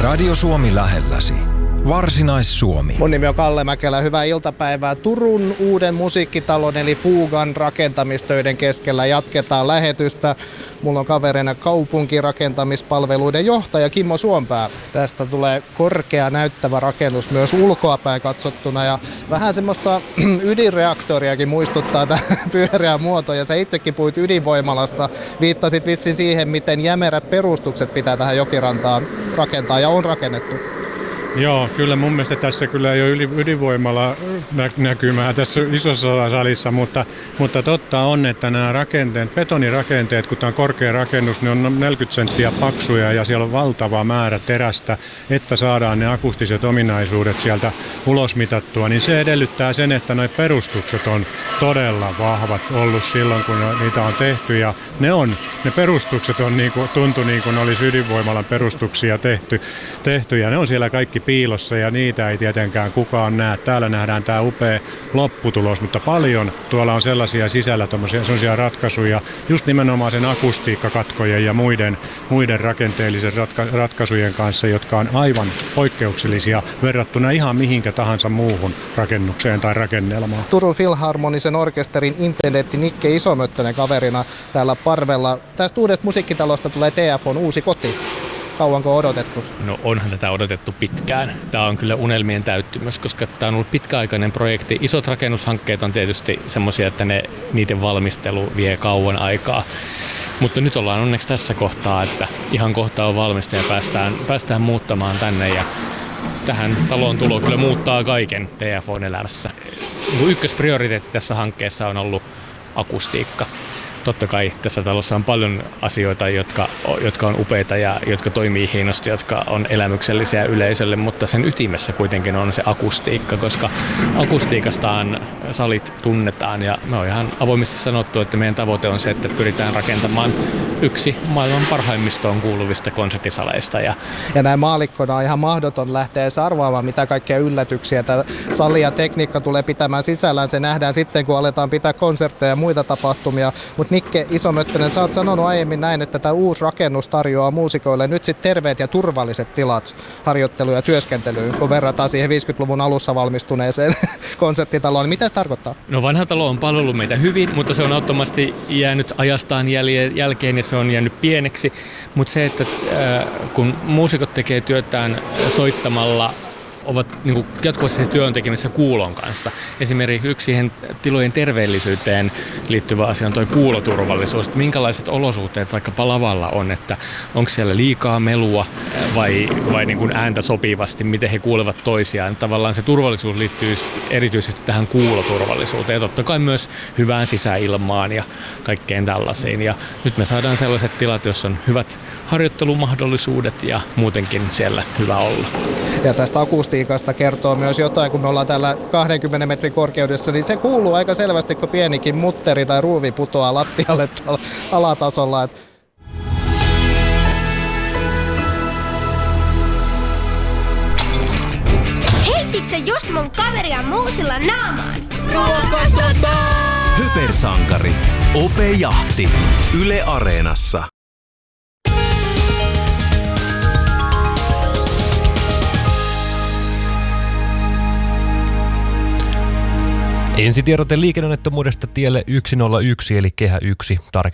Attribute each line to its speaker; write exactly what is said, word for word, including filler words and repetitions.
Speaker 1: Radio Suomi lähelläsi. Varsinais-Suomi.
Speaker 2: Mun nimi on Kalle Mäkelä. Hyvää iltapäivää. Turun uuden musiikkitalon eli Fugan rakentamistöiden keskellä jatketaan lähetystä. Mulla on kaverina kaupunkirakentamispalveluiden johtaja Kimmo Suompää. Tästä tulee korkea näyttävä rakennus myös ulkoapäin katsottuna ja vähän semmoista ydinreaktoriakin muistuttaa tämä pyöreä muoto. Ja sä itsekin puhuit ydinvoimalasta. Viittasit vissiin siihen, miten jämerät perustukset pitää tähän jokirantaan rakentaa ja on rakennettu.
Speaker 3: Joo, kyllä mun mielestä tässä kyllä ei ole ydinvoimalla näkymää tässä isossa salissa, mutta, mutta totta on, että nämä rakenteet, betonirakenteet, kun tämä on korkea rakennus, ne on neljäkymmentä senttiä paksuja ja siellä on valtava määrä terästä, että saadaan ne akustiset ominaisuudet sieltä ulosmitattua, niin se edellyttää sen, että nuo perustukset on todella vahvat ollut silloin, kun niitä on tehty ja ne, on, ne perustukset on niin kuin, tuntui niin kuin olisi ydinvoimalan perustuksia tehty, tehty ja ne on siellä kaikki piilossa ja niitä ei tietenkään kukaan näe. Täällä nähdään tämä upea lopputulos, mutta paljon tuolla on sellaisia sisällä sellaisia ratkaisuja, just nimenomaan sen akustiikkakatkojen ja muiden, muiden rakenteellisen ratka, ratkaisujen kanssa, jotka on aivan poikkeuksellisia verrattuna ihan mihinkä tahansa muuhun rakennukseen tai rakennelmaan.
Speaker 2: Turun Filharmonisen orkesterin intendentti Nikke Isomöttönen kaverina täällä parvella. Tästä uudesta musiikkitalosta tulee T F O:n uusi koti. Kauanko odotettu?
Speaker 4: No onhan tätä odotettu pitkään. Tämä on kyllä unelmien täyttymys, koska tämä on ollut pitkäaikainen projekti. Isot rakennushankkeet on tietysti semmoisia, että ne, niiden valmistelu vie kauan aikaa. Mutta nyt ollaan onneksi tässä kohtaa, että ihan kohta on valmista ja päästään, päästään muuttamaan tänne. Ja tähän taloon tulo kyllä muuttaa kaiken T F O:n elämässä. Ykkösprioriteetti tässä hankkeessa on ollut akustiikka. Totta kai tässä talossa on paljon asioita, jotka, jotka on upeita ja jotka toimii hienosti, jotka on elämyksellisiä yleisölle, mutta sen ytimessä kuitenkin on se akustiikka, koska akustiikastaan salit tunnetaan ja me on ihan avoimesti sanottu, että meidän tavoite on se, että pyritään rakentamaan yksi maailman parhaimmistoon kuuluvista konserttisaleista. Ja,
Speaker 2: ja näin maalikkona on ihan mahdoton lähteä edes arvaamaan, mitä kaikkea yllätyksiä tämä sali ja tekniikka tulee pitämään sisällään. Se nähdään sitten, kun aletaan pitää konsertteja ja muita tapahtumia. Mutta Nikke Isomöttönen, sä oot sanonut aiemmin näin, että tämä uusi rakennus tarjoaa muusikoille nyt sitten terveet ja turvalliset tilat harjoitteluun ja työskentelyyn, kun verrataan siihen viisikymmentäluvun alussa valmistuneeseen konserttitaloon. Mitä se tarkoittaa?
Speaker 4: No vanha talo on palvellut meitä hyvin, mutta se on automaattisesti jäänyt ajastaan jälkeen ja se on jäänyt pieneksi. Mutta se, että äh, kun muusikot tekee työtään soittamalla, ovat niin kuin jatkuvasti työn tekemisessä kuulon kanssa. Esimerkiksi yksi siihen tilojen terveellisyyteen liittyvä asia on tuo kuuloturvallisuus, että minkälaiset olosuhteet vaikkapa lavalla on, että onko siellä liikaa melua vai, vai niin kuin ääntä sopivasti, miten he kuulevat toisiaan. Tavallaan se turvallisuus liittyy erityisesti tähän kuuloturvallisuuteen ja totta kai myös hyvään sisäilmaan ja kaikkeen tällaisiin. Ja nyt me saadaan sellaiset tilat, joissa on hyvät harjoittelumahdollisuudet ja muutenkin siellä hyvä olla.
Speaker 2: Ja tästä akustiikasta kertoo myös jotain, kun me ollaan täällä kahdenkymmenen metrin korkeudessa, niin se kuuluu aika selvästi, kun pienikin mutteri tai ruuvi putoaa lattialle alatasolla.
Speaker 5: Heitit sä just mun kaveria muusilla naamaan?
Speaker 6: Ruokasota! Hypersankari. Ope Jahti. Yle Areenassa.
Speaker 7: Ensitiedote liikenneonnettomuudesta tielle yksi nolla yksi eli kehä yksi.